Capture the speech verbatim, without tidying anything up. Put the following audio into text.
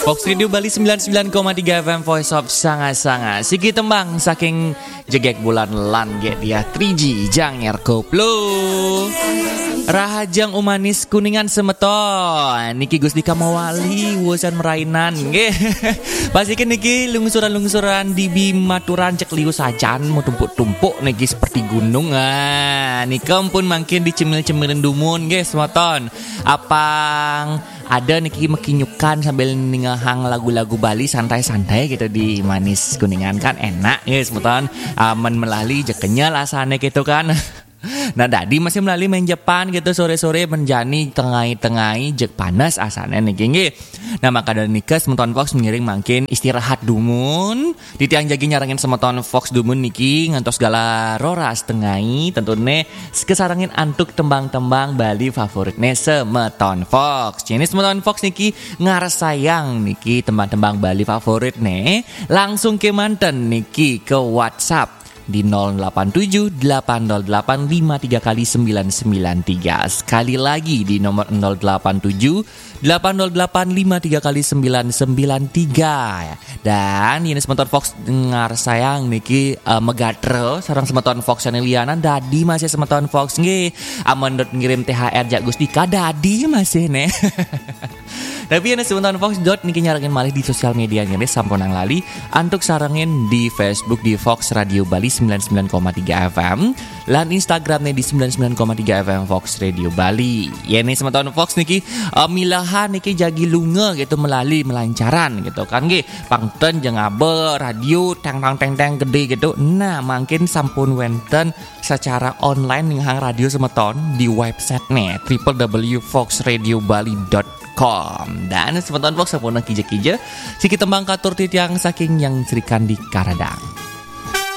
Fox Radio Bali sembilan puluh sembilan koma tiga F M Voice of Sanga-Sanga. Siki tembang saking jegek bulan lan ge dia tiga G janger koplo. Rahajang umanis kuningan semeton. Niki Gusti Kamawali wusan merainan nggih. Pasikin niki lungsuran-lungsuran di bimaturan cek liu sajan mau tumpuk-tumpuk niki seperti gunung. Ah, nikem pun makin dicemil-cemilin dumun nggih semeton. Apang ada niki mekinyukan sambil ningahang lagu-lagu Bali santai-santai gitu di manis kuningan kan enak ya semeton. Aman melali jekenya lasane gitu kan. Nah tadi masih melalui main Jepang gitu sore-sore menjani tengai-tengai jek panas asane niki nggih. Nah maka dari nikah semeton Fox mengiring makin istirahat dumun. Di tiang jagi nyarangin semeton Fox dumun niki ngantos gala roras tengai tentune kesarangin antuk tembang-tembang Bali favoritnya semeton Fox. Jadi semeton Fox niki ngarsayang niki tembang-tembang Bali favorit nih. Langsung ke manten niki ke WhatsApp di nol delapan tujuh delapan nol delapan lima tiga kali sembilan sembilan tiga. Sekali lagi di nomor nol delapan tujuh delapan nol delapan lima tiga kali sembilan sembilan tiga. Dan ini semeton Fox dengar sayang niki uh, megatre sarang semeton Fox Chaneliana dadi masih semeton Fox nggih. Amun dot ngirim T H R jak Gustika dadi masih nih. Tapi ini semeton Fox dot niki nyarangin malih di sosial medianya deh sampunang lali antuk sarangin di Facebook di Fox Radio Bali sembilan puluh sembilan koma tiga F M lan Instagramnya di sembilan puluh sembilan koma tiga F M Fox Radio Bali. Ya ini semeton Fox niki uh, milahan niki jagi lunga gitu melalui melancaran gitu kan nggih. Pangten jeung abe radio teng teng teng gede gitu. Nah, makin sampun wenten secara online ning hang radio semeton di website nih w w w dot fox radio bali dot com. Dan semeton Fox sampun kija-kija siki tembang katur titiang saking yang serikan di Karadang.